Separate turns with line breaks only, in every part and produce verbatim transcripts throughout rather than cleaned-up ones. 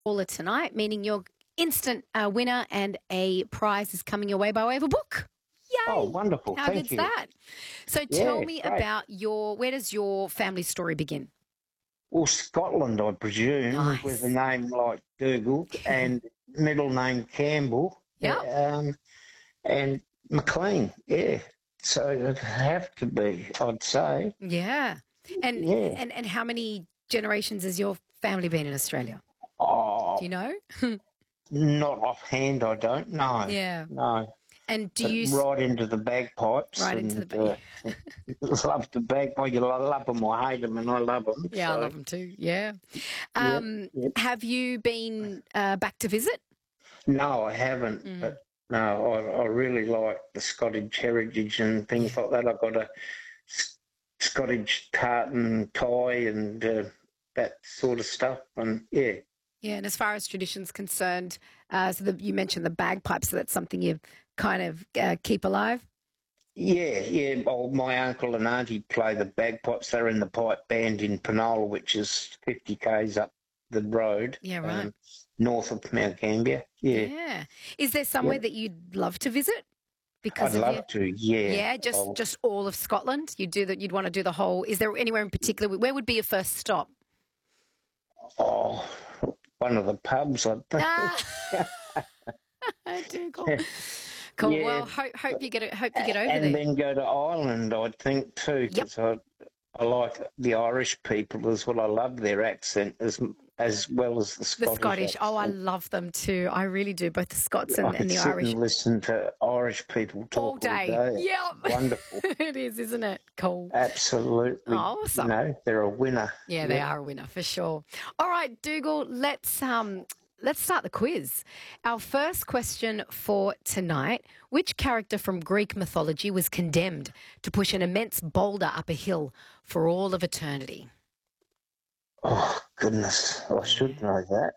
caller tonight, meaning you're instant uh, winner and a prize is coming your way by way of a book. Yay!
Oh, wonderful.
How
Thank
good's
you.
that? So
Yeah,
tell me
great.
about your, where does your family story begin?
Well, Scotland, I presume,
Nice.
with a name like Dougal and middle name Campbell.
Yep.
Um, and McLean, yeah. So it'd have to be, I'd say.
Yeah. And,
Yeah.
and, and how many generations has your family been in Australia?
Oh,
Do you know?
not offhand, I don't know.
Yeah.
No.
And do
But
you...
right into the bagpipes.
Right
and,
into the...
Uh, love the bagpipes. You love them or hate them, and I love them.
Yeah,
so.
I love them too. Yeah.
Yep,
Um,
yep.
Have you been uh, back to visit?
No, I haven't.
Mm.
But no, I, I really like the Scottish heritage and things
Yeah.
like that. I've got a S- Scottish tartan tie and uh, that sort of stuff. And yeah,
Yeah, and as far as tradition's concerned, uh, so the, you mentioned the bagpipes, so that's something you kind of uh, keep alive?
yeah, yeah. Well, my uncle and auntie play the bagpipes. They're in the pipe band in Penola, which is fifty k's up the road.
Yeah, right.
Um, north of Mount Gambier. Yeah.
Yeah. Is there somewhere
Yep.
that you'd love to visit because
I'd
of
love
your...
to, yeah.
Yeah, just
I'll-
just all of Scotland. You'd do that. You'd want to do the whole. Is there anywhere in particular? Where would be your first stop?
Oh, one of the pubs, I think.
Ah, I do. Cool. Cool.
Yeah.
Well, hope hope you get it. Hope you get over
and
there.
then go to Ireland, I think, too,
Yep.
because I, I like the Irish people as well. I love their accent as as well as the
The
Scottish
Scottish. Oh, I
accent.
love them too. I really do. Both the Scots
I
and,
could
and the
sit
Irish.
and listen to Irish people talk
All day.
All day.
Yep.
Wonderful.
It is, isn't it? Cool.
Absolutely.
Awesome.
You know, they're a winner.
Yeah, they
Yep.
are a winner for sure. All right, Dougal, let's um let's start the quiz. Our first question for tonight: which character from Greek mythology was condemned to push an immense boulder up a hill for all of eternity?
Oh, goodness. I should know that.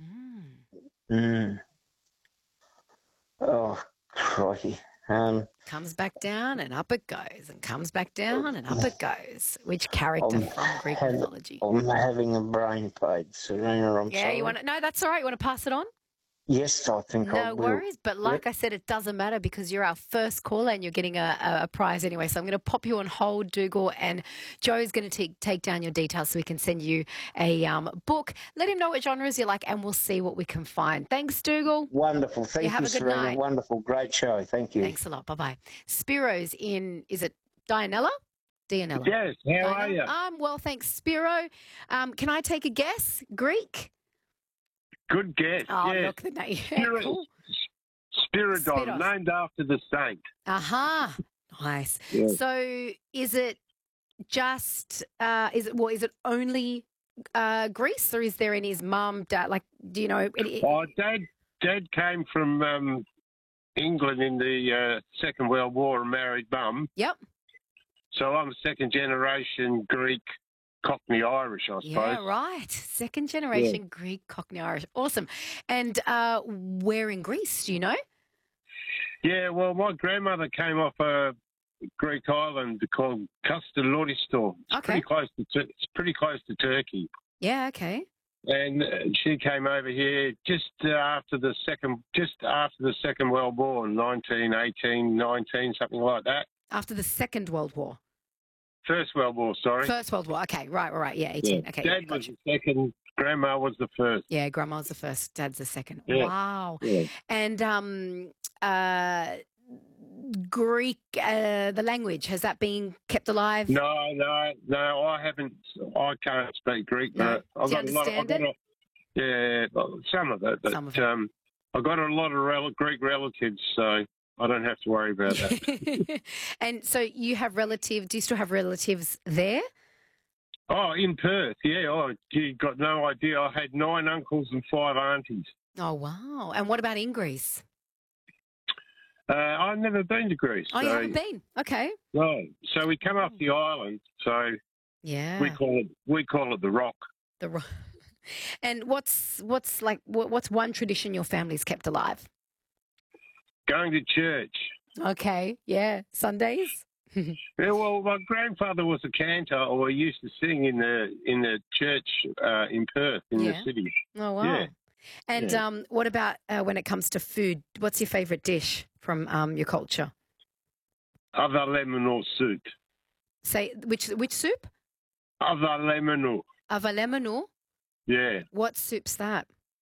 Mm.
Mm. Oh, crikey. Um,
Comes back down and up it goes, and comes back down and up it goes. Which character
I'm
from Greek
having-
mythology?
I'm having a brain fade, Serena. I'm
Yeah,
sorry.
you want to? No, that's all right. You want to pass it on?
Yes, I think I
No
will.
worries. But like I said, it doesn't matter because you're our first caller and you're getting a, a, a prize anyway. So I'm going to pop you on hold, Dougal, and Joe's going to take take down your details so we can send you a um, book. Let him know what genres you like, and we'll see what we can find. Thanks, Dougal.
Wonderful. Thank you,
have a good
Serena.
night.
Wonderful. Great show. Thank you.
Thanks a lot. Bye bye. Spiro's in. Is it Dianella? Dianella.
Yes, how are
Diana?
you?
I'm well, thanks, Spiro. Um, can I take a guess? Greek?
Good guess.
Oh,
yeah.
look, the name.
Spirit,
Cool.
Spiridon,
Spiros.
named after the saint.
Aha. Nice.
Yeah.
So is it just, uh, is it, well, is it only uh, Greece or is there any, his mum, dad, like, do you know? Any,
Oh, Dad, Dad came from um, England in the uh, Second World War and married Mum.
Yep.
So I'm second generation Greek, Cockney Irish, I suppose.
Yeah, right. Second generation Greek Cockney Irish. Awesome. And uh, where in Greece, do you know?
Yeah, well, my grandmother came off a Greek island called Koustalouristor. It's
Okay.
pretty close to Tur- it's pretty close to Turkey.
Yeah, okay.
And uh, she came over here just uh, after the second, just after the Second World War, nineteen eighteen, nineteen, something like that.
After the Second World War.
First World War, sorry.
First World War. Okay, right, right, right. Yeah, eighteen.
Yeah.
Okay.
Dad
yeah,
was
gotcha.
the second, Grandma was the first.
Yeah, grandma's the first, dad's the second.
Yeah.
Wow.
Yeah.
And um, uh, Greek, uh, the language, has that been kept alive?
No, no, no, I haven't, I can't speak Greek.
No.
But I've
Do you
got a lot of, I've
understand
got a, yeah, well, some of it, but
Some of it.
um, I've got a lot of rel- Greek relatives, so I don't have to worry about that.
And so you have relatives, do you still have relatives there?
Oh, in Perth, yeah. Oh, you got no idea. I had nine uncles and five aunties.
Oh, wow. And what about in Greece?
Uh, I've never been to Greece.
Oh, you
so,
haven't been? Okay.
No. So we come off the island. So
Yeah.
we call it we call it the Rock.
The ro- And what's what's like what, what's one tradition your family's kept alive?
Going to church.
Okay. Yeah. Sundays?
Yeah, well, my grandfather was a cantor, or he used to sing in the in the church uh, in Perth, in
Yeah.
the city.
Oh, wow.
Yeah.
And
Yeah.
um, what about uh, when it comes to food? What's your favourite dish from um, your culture?
Other lemon or soup.
Say which which soup?
Other lemon or,
Avalemanu.
yeah.
What soup's that?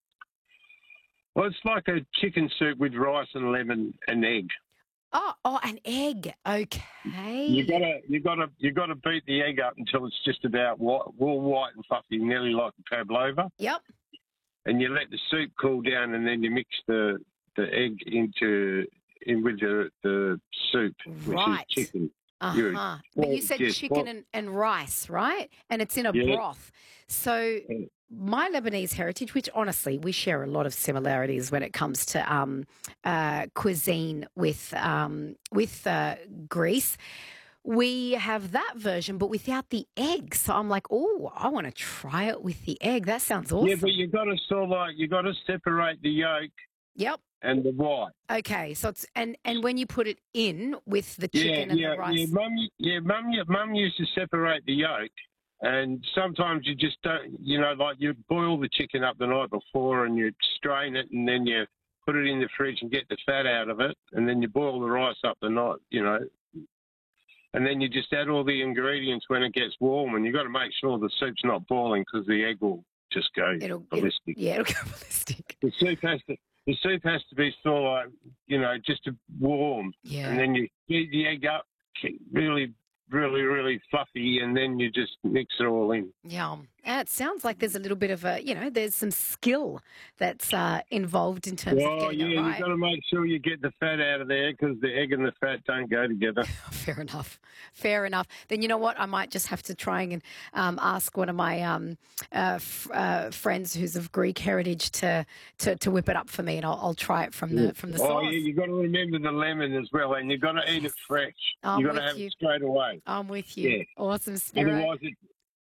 Well, it's like a chicken soup with rice and lemon and egg.
Oh, oh, an egg. Okay.
You gotta, you gotta, you gotta beat the egg up until it's just about white, all white and fluffy, nearly like a pavlova.
Yep.
And you let the soup cool down, and then you mix the the egg into in with the the soup, which
Right.
is chicken.
Uh
You-
huh. But you
well,
said
yes,
chicken
well-
and, and rice, right? And it's in a
Yeah.
broth. So
Yeah.
my Lebanese heritage, which honestly we share a lot of similarities when it comes to um, uh, cuisine with um, with uh, Greece. We have that version, but without the egg. So I'm like, oh, I want to try it with the egg. That sounds awesome.
Yeah, but you got to sort of like you got to separate the yolk
Yep.
and the white.
Okay. So it's and and when you put it in with the chicken
Yeah,
and
yeah,
the rice.
yeah. Mum, yeah, mum, yeah, mum used to separate the yolk, and sometimes you just don't. You know, like you boil the chicken up the night before, and you strain it, and then you put it in the fridge and get the fat out of it, and then you boil the rice up the night. You know. And then you just add all the ingredients when it gets warm, and you've got to make sure the soup's not boiling because the egg will just go
It'll, it'll
ballistic.
yeah, it'll go ballistic.
The soup has to the soup has to be sort of like, you know, just warm,
Yeah.
and then you heat the egg up really, really, really fluffy, and then you just mix it all in.
Yeah, and it sounds like there's a little bit of a, you know, there's some skill that's uh, involved in terms of
Well,
getting
yeah,
it right.
you've got to make sure you get the fat out of there because the egg and the fat don't go together.
Fair enough. Fair enough. Then you know what? I might just have to try and um, ask one of my um, uh, f- uh, friends who's of Greek heritage to, to, to whip it up for me, and I'll, I'll try it from the from the
Oh,
sauce.
yeah, you've got to remember the lemon as well, and you've got to eat it fresh.
I'm
You've got to
with
have
you.
it straight away.
I'm with you.
Yeah.
Awesome, Spiro.
Otherwise, it,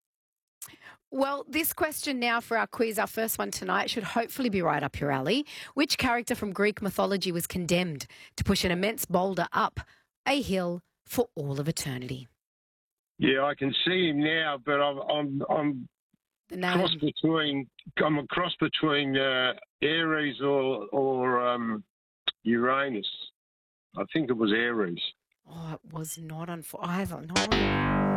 Well, this question now for our quiz, our first one tonight, should hopefully be right up your alley. Which character from Greek mythology was condemned to push an immense boulder up a hill for all of eternity?
yeah, I can see him now, but I'm I'm I'm
The
cross
name.
between I'm a cross between uh, Aries or or um, Uranus. I think it was Aries.
Oh, it was not unfortunately. No.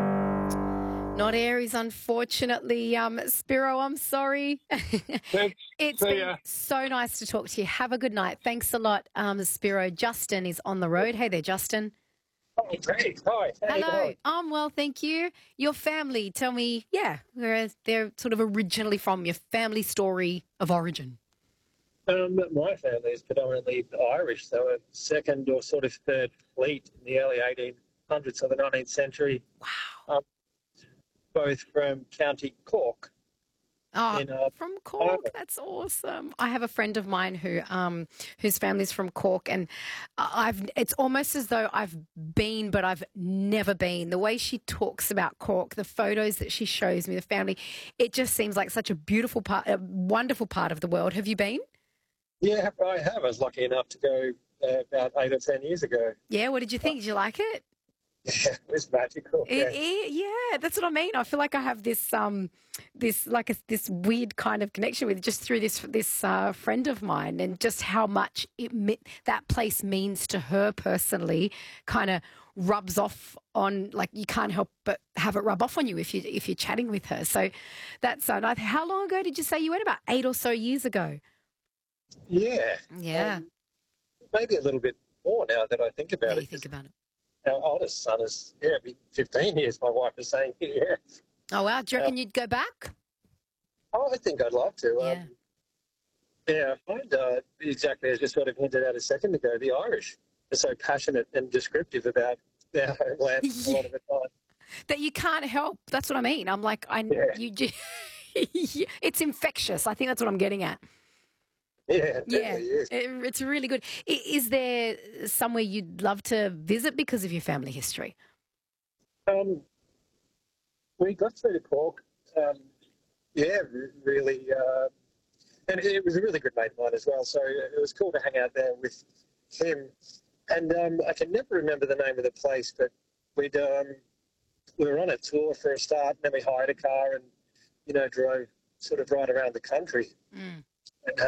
Not Aries, unfortunately. Um, Spiro, I'm sorry.
Thanks.
It's
See
been
ya.
so nice to talk to you. Have a good night. Thanks a lot, um, Spiro. Justin is on the road. Hey there, Justin.
Oh, great. Hi. How you
Hello.
going?
I'm well, thank you. Your family, tell me, yeah, where they're sort of originally from, your family story of origin.
Um, my family is predominantly Irish, so a second or sort of third fleet in the early eighteen hundreds of the nineteenth century,
Wow.
Um, both from County Cork.
Oh,
in, uh,
from Cork. That's awesome. I have a friend of mine who um whose family's from Cork, and I've it's almost as though I've been, but I've never been. The way she talks about Cork, the photos that she shows me, the family, it just seems like such a beautiful part, a wonderful part of the world. Have you been?
Yeah, I have. I was lucky enough to go uh, about eight or ten years ago.
Yeah. What did you think? Did you like it?
Yeah, it was magical.
It,
Yeah.
it, yeah, that's what I mean. I feel like I have this, um, this like a, this weird kind of connection with just through this this uh, friend of mine, and just how much it me- that place means to her personally. Kind of rubs off on, like, you can't help but have it rub off on you if you if you're chatting with her. So that's so nice. How long ago did you say you went? About eight or so years ago.
Yeah.
Yeah.
Um, maybe a little bit more now that I think about
How do
it.
you think about it?
Our oldest son is, yeah, be fifteen years, my wife is saying. Yeah.
Oh wow! Do you reckon you'd go back?
Oh, I think I'd love to.
Yeah.
Um, yeah, I find uh, exactly as you sort of hinted at a second ago, the Irish are so passionate and descriptive about their homeland a lot of the time.
That you can't help. That's what I mean. I'm like, I
Yeah.
you. Just, it's infectious. I think that's what I'm getting at.
Yeah, it
Yeah,
definitely is.
it- it's really good. I- Is there somewhere you'd love to visit because of your family history?
Um, we got through to Cork. Um, yeah, re- really. Uh, and it was a really good mate of mine as well. So it was cool to hang out there with him. And um, I can never remember the name of the place, but we'd um, we were on a tour for a start, and then we hired a car and, you know, drove sort of right around the country.
Mm.